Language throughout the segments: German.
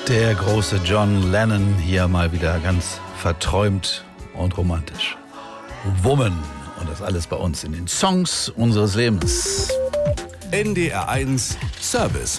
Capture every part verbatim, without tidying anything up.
Der große John Lennon hier mal wieder ganz verträumt und romantisch. Woman. Und das alles bei uns in den Songs unseres Lebens. N D R eins Service.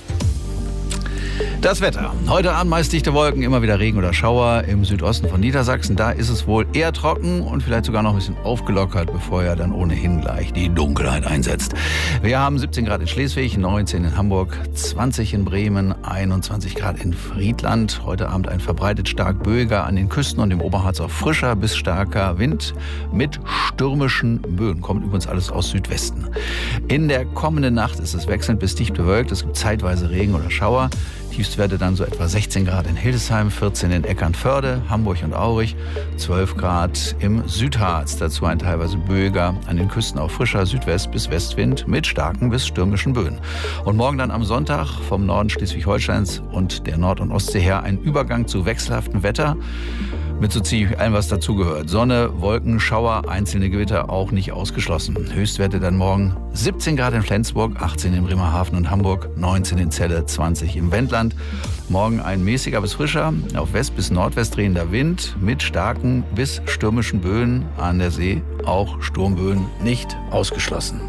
Das Wetter. Heute Abend meist dichte Wolken, immer wieder Regen oder Schauer. Im Südosten von Niedersachsen, da ist es wohl eher trocken und vielleicht sogar noch ein bisschen aufgelockert, bevor ja dann ohnehin gleich die Dunkelheit einsetzt. Wir haben siebzehn Grad in Schleswig, neunzehn in Hamburg, zwanzig in Bremen, einundzwanzig Grad in Friedland. Heute Abend ein verbreitet stark böiger, an den Küsten und im Oberharz auch frischer bis starker Wind mit stürmischen Böen. Kommt übrigens alles aus Südwesten. In der kommenden Nacht ist es wechselnd bis dicht bewölkt. Es gibt zeitweise Regen oder Schauer. Tiefstwerte dann so etwa sechzehn Grad in Hildesheim, vierzehn in Eckernförde, Hamburg und Aurich, zwölf Grad im Südharz. Dazu ein teilweise böiger, an den Küsten auch frischer Südwest- bis Westwind mit starken bis stürmischen Böen. Und morgen dann am Sonntag vom Norden Schleswig-Holsteins und der Nord- und Ostsee her ein Übergang zu wechselhaftem Wetter. Mit so ziemlich allem, was dazugehört. Sonne, Wolken, Schauer, einzelne Gewitter auch nicht ausgeschlossen. Höchstwerte dann morgen siebzehn Grad in Flensburg, achtzehn in Bremerhaven und Hamburg, neunzehn in Celle, zwanzig im Wendland. Morgen ein mäßiger bis frischer, auf West- bis Nordwest drehender Wind mit starken bis stürmischen Böen an der See. Auch Sturmböen nicht ausgeschlossen.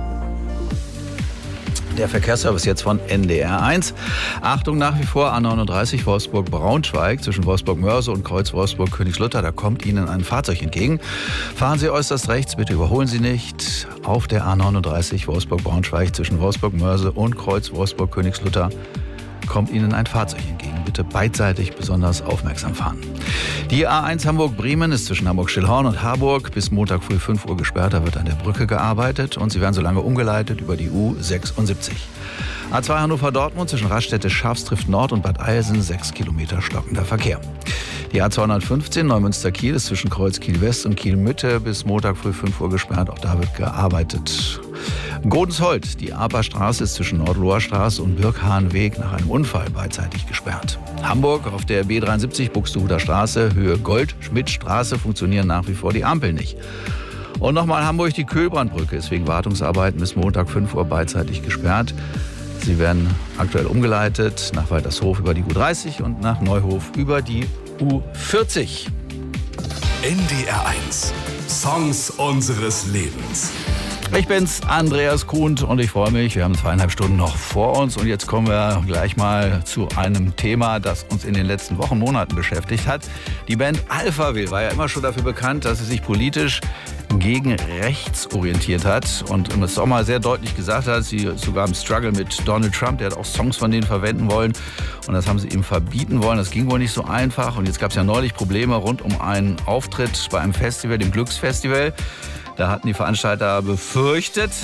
Der Verkehrsservice jetzt von N D R eins. Achtung, nach wie vor A neununddreißig Wolfsburg-Braunschweig zwischen Wolfsburg-Mörse und Kreuz Wolfsburg-Königslutter. Da kommt Ihnen ein Fahrzeug entgegen. Fahren Sie äußerst rechts, bitte überholen Sie nicht. Auf der A neununddreißig Wolfsburg-Braunschweig zwischen Wolfsburg-Mörse und Kreuz Wolfsburg-Königslutter kommt Ihnen ein Fahrzeug entgegen. Bitte beidseitig besonders aufmerksam fahren. Die A eins Hamburg-Bremen ist zwischen Hamburg-Stillhorn und Harburg bis Montag früh fünf Uhr gesperrt. Da wird an der Brücke gearbeitet und Sie werden so lange umgeleitet über die U sechsundsiebzig. A zwei Hannover-Dortmund zwischen Raststätte Schafstrift Nord und Bad Eilsen, sechs Kilometer stockender Verkehr. Die A zweihundertfünfzehn Neumünster-Kiel ist zwischen Kreuz Kiel-West und Kiel-Mitte bis Montag früh fünf Uhr gesperrt. Auch da wird gearbeitet. Godensholt, die Aperstraße ist zwischen Nordloher Straße und Birkhahnweg nach einem Unfall beidseitig gesperrt. Hamburg auf der B dreiundsiebzig Buxtehuder Straße, Höhe Gold-Schmidt-Straße funktionieren nach wie vor die Ampeln nicht. Und nochmal Hamburg, die Köhlbrandbrücke ist wegen Wartungsarbeiten bis Montag fünf Uhr beidseitig gesperrt. Sie werden aktuell umgeleitet nach Waltershof über die U dreißig und nach Neuhof über die U vierzig. N D R eins. Songs unseres Lebens. Ich bin's, Andreas Kuhnt, und ich freue mich, wir haben zweieinhalb Stunden noch vor uns und jetzt kommen wir gleich mal zu einem Thema, das uns in den letzten Wochen, Monaten beschäftigt hat. Die Band Alphaville war ja immer schon dafür bekannt, dass sie sich politisch gegen rechts orientiert hat und es auch mal sehr deutlich gesagt hat, sie sogar im Struggle mit Donald Trump, der hat auch Songs von denen verwenden wollen und das haben sie ihm verbieten wollen. Das ging wohl nicht so einfach und jetzt gab es ja neulich Probleme rund um einen Auftritt bei einem Festival, dem Glücksfestival. Da hatten die Veranstalter befürchtet,